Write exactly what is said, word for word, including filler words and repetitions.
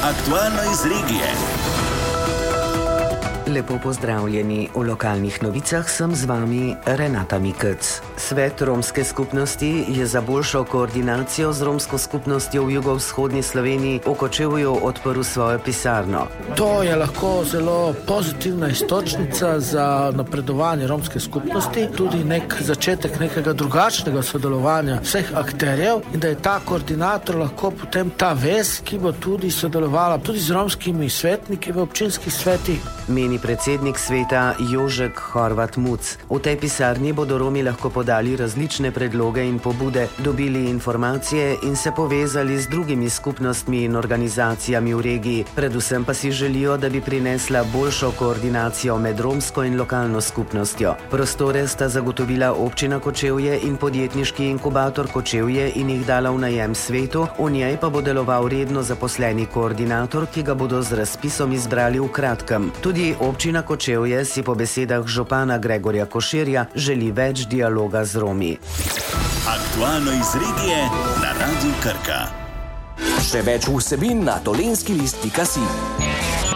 Aktualno iz regije. Lepo pozdravljeni. V lokalnih novicah sem z vami Renata Mikec. Svet romske skupnosti je za boljšo koordinacijo z romsko skupnostjo v jugovzhodni Sloveniji v Kočevju odprl svojo pisarno. To je lahko zelo pozitivna istočnica za napredovanje romske skupnosti, tudi nek začetek nekega drugačnega sodelovanja vseh akterjev in da je ta koordinator lahko potem ta vez, ki bo tudi sodelovala tudi z romskimi svetniki v občinskih svetih. Meni predsednik sveta Jožek Horvat Muc. V tej pisarni bodo Romi lahko podali različne predloge in pobude, dobili informacije in se povezali z drugimi skupnostmi in organizacijami v regiji. Predvsem pa si želijo, da bi prinesla boljšo koordinacijo med romsko in lokalno skupnostjo. Prostore sta zagotovila občina Kočevje in podjetniški inkubator Kočevje in jih dala v najem svetu, v njej pa bo deloval redno zaposleni koordinator, ki ga bodo z razpisom izbrali v kratkem. Tudi občina Kočevje si po besedah župana Gregorja Koširja želi več dialoga z Romi. Aktualno iz regije na Radiu Krka. Še več vsebin na dolenski list pika si.